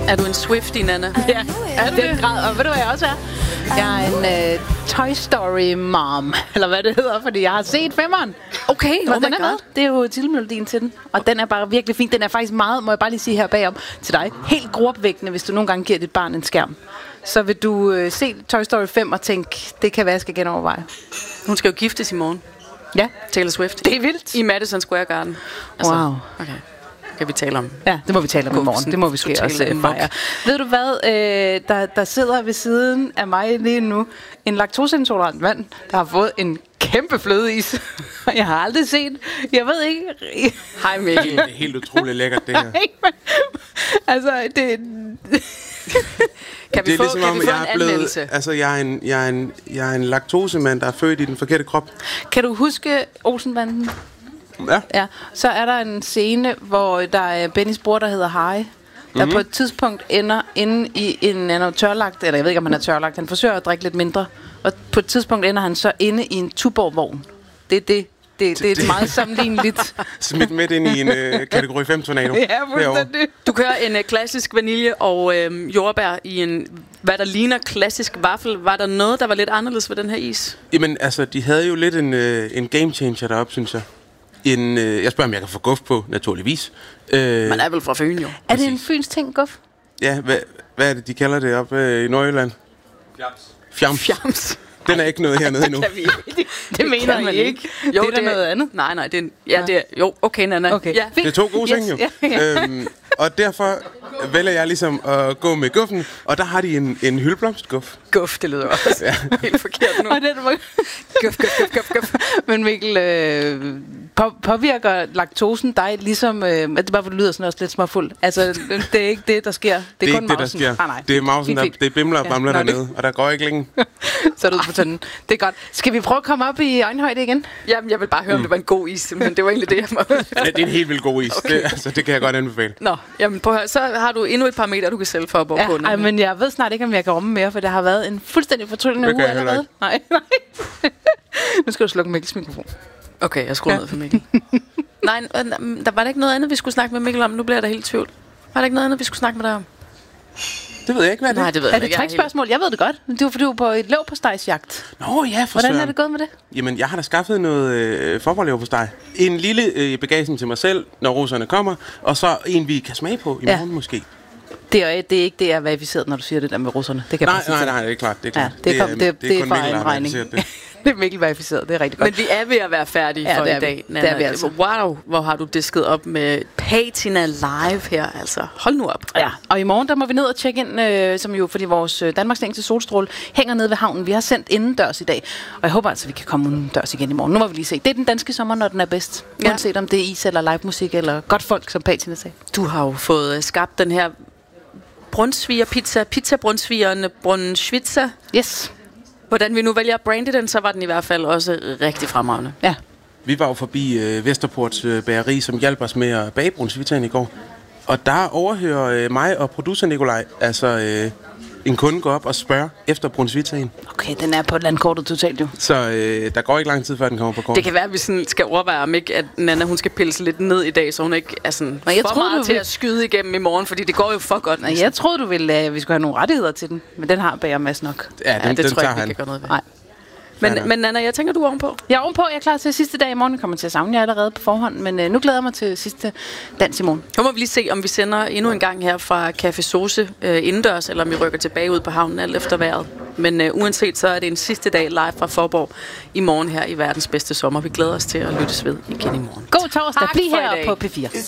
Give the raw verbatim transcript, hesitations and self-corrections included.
Er du en Swiftie, Nana? Ja, er den grad. Og ved du, hvad jeg også er? Jeg er en uh, Toy Story mom, eller hvad det hedder, fordi jeg har set femmeren. Okay, og oh den er med. Det er jo titelmelodien til den. Og den er bare virkelig fin. Den er faktisk meget, må jeg bare lige sige her bagom til dig, helt gruopvækkende, hvis du nogle gange giver dit barn en skærm. Så vil du uh, se Toy Story fem og tænke, det kan være, jeg skal genoverveje. Hun skal jo giftes i morgen. Ja. Taylor Swift. Det er vildt. I Madison Square Garden. Altså, wow. Okay. Kan vi tale om. Ja, det må vi tale om i morgen. Det må vi ske også uh, fejre. Ved du hvad, øh, der, der sidder ved siden af mig lige nu en laktoseintolerant mand, der har fået en kæmpe flødeis. Jeg har aldrig set, jeg ved ikke. Hej Mikkel. Det er helt utroligt lækkert, det her. Altså, det... Kan vi det er få, ligesom kan om, vi få jeg en er blevet, anmeldelse? altså, jeg er, en, jeg, er en, jeg er en laktosemand, der er født i den forkerte krop. Kan du huske Olsenbanden? Ja. Ja. Så er der en scene, hvor der er Bennys bror, der hedder Harry, der mm-hmm. på et tidspunkt ender inde i en, en tørlagt, eller jeg ved ikke, om han er tørlagt, han forsøger at drikke lidt mindre, og på et tidspunkt ender han så inde i en Tuborg-vogn. Det er det. Det, det er et meget sammenligneligt. Smidt midt ind i en øh, kategori fem tornado. Ja, fuldstændig. Du kører en uh, klassisk vanilje og øh, jordbær i en, hvad der ligner klassisk vaffel. Var der noget, der var lidt anderledes ved den her is? Jamen, altså, de havde jo lidt en, øh, en game changer deroppe, synes jeg. En, øh, jeg spørger, om jeg kan få guf på, naturligvis. Øh, Man er vel fra Fyn, jo. Er det en fyns ting, guf? Ja, hvad, hvad er det, de kalder det op øh, i Nordjylland? Fjams. Fjams. Fjams. Den er ikke noget hernede endnu. Det, det, det mener man ikke. Jo, det er der noget andet. Nej, nej, det er, ja, det er, jo, okay, Nana. Okay. Ja. Det er to gode ting, yes, jo. Ja, ja. Øhm, og derfor vælger jeg ligesom at gå med guffen, og der har de en, en hyldeblomstguf. Guf, det lyder også ja. helt forkert nu. Og den var... guf, guf, guf, guf, guf. Men Mikkel, øh, på, påvirker laktosen dig ligesom... Øh, det bare for, det lyder sådan også lidt småfuld. Altså, det er ikke det, der sker. Det er, Det er kun ikke det, der mausen. sker. Ah, nej. Det er mausen, der, Fint, det er bimler og bamler Ja, ja, nå, dernede, og der går ikke længe. Så er du på tønden. Det er godt. Skal vi prøve at komme op i øjenhøjde igen? Jamen, jeg vil bare høre, om det var en god is, men det var egentlig det, jeg må... Ja, det er en helt vildt god is. Okay. Det, altså, det kan jeg godt anbefale. Nå, jamen prøv at høre. Så har du endnu et par meter, du kan sælge for at bo Ja, på den. ej, men jeg ved snart ikke, om jeg kan rumme mere, for det har været en fuldstændig fortryllende Det kan uge jeg heller allerede. Nej, nej. Nu skal du slukke Mikkels mikrofon. Okay, jeg skruer ja. ned for Mikkel. Nej, der var der ikke noget andet, vi skulle snakke med Mikkel om. Nu bliver jeg da helt i tvivl. Var der ikke noget andet, vi skulle snakke med dig om? Det ved jeg ikke, hvad det er. Nej, det ved Er jeg det ikke. et trickspørgsmål? Jeg ved det godt. Det var fordi, du var på et leverpostejsjagt. Nå ja, for Hvordan søren. er det gået med det? Jamen, jeg har da skaffet noget øh, formålleverpostej. En lille øh, bagage til mig selv, når russerne kommer, og så en, vi kan smage på i Ja. morgen måske. Det er, det er ikke det, er verificeret, når du siger det der med russerne. Det kan Nej, jeg bare nej, sige. nej, det er klart. Det er, klart. Ja, det, kom, det, det, det er kun fra Mikkel, der en har regning. verificeret det. Det er Mikkel verificeret, det er rigtig godt. Men vi er ved at være færdige Ja, for det er i vi. dag. Det er vi altså. Wow, hvor har du disket op med Patina Live her, altså. Hold nu op. Ja, og i morgen der må vi ned og tjekke ind, øh, som jo, fordi vores øh, Danmarks længste solstråle hænger nede ved havnen. Vi har sendt indendørs i dag, og jeg håber altså, vi kan komme udendørs igen i morgen. Nu må vi lige se. Det er den danske sommer, når den er bedst. Ja. Uanset om det er is eller live musik eller godt folk, som Patina sagde. Du har jo fået skabt den her brunsviger pizza, pizza brunsvigeren Brunswitzer. Yes. Hvordan vi nu vælger at brande den, så var den i hvert fald også rigtig fremragende. Ja. Vi var jo forbi øh, Vesterports øh, bageri, som hjalp os med at bage brunsvitaen i går. Og der overhører øh, mig og producer Nikolaj, altså øh, en kunde går op og spørger efter brunsvitaen. Okay, den er på landkortet totalt jo. Så øh, der går ikke lang tid, før den kommer på kortet. Det kan være, at vi sådan skal overveje, om ikke, at Nana hun skal pille sig lidt ned i dag, så hun ikke er sådan jeg for troede, meget du til vil- at skyde igennem i morgen, fordi det går jo for godt. Nej, jeg troede, du ville, at vi skulle have nogle rettigheder til den, men den har Bager Mads nok. Ja, den, Ja, det den tror jeg tager ikke, vi han. kan gøre noget ved. Nej. Men, Ja, ja. men Nana, jeg tænker, du er ovenpå. Jeg er ovenpå, jeg er klar til sidste dag i morgen. Jeg kommer til at savne jer allerede på forhånd, men øh, nu glæder jeg mig til sidste dans i morgen. Så må vi lige se, om vi sender endnu en gang her fra Café Sauce øh, indendørs, eller om vi rykker tilbage ud på havnen alt efter vejret. Men øh, uanset, så er det en sidste dag live fra Forborg i morgen her i verdens bedste sommer. Vi glæder os til at lyttes ved igen i morgen. God torsdag, Tak bliv for i her dag. på P fire.